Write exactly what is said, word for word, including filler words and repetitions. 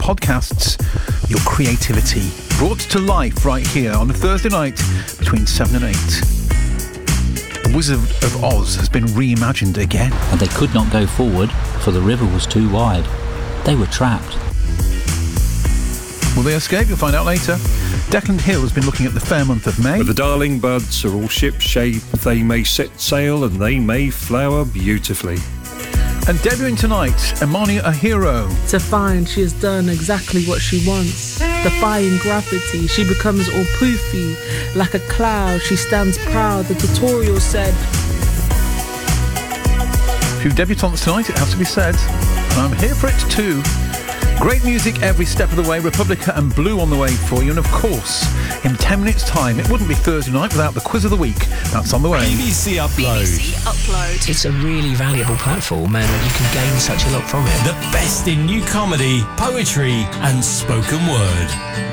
podcasts your creativity brought to life right here on a Thursday night between seven and eight. The Wizard of Oz has been reimagined again. And they could not go forward, for the river was too wide. They were trapped. Will they escape? You'll find out later. Declan Hill has been looking at the fair month of May. Where the darling buds are all ship-shape, they may set sail and they may flower beautifully. And debuting tonight, Imani a hero. To find she has done exactly what she wants. Defying gravity, she becomes all poofy. Like a cloud, she stands proud, the tutorial said. A few debutantes tonight, it has to be said. And I'm here for it too. Great music every step of the way, Republica and Blue on the way for you. And of course, in ten minutes time, it wouldn't be Thursday night without the quiz of the week. That's on the way. B B C Upload. B B C Upload. It's a really valuable platform and you can gain such a lot from it. The best in new comedy, poetry and spoken word.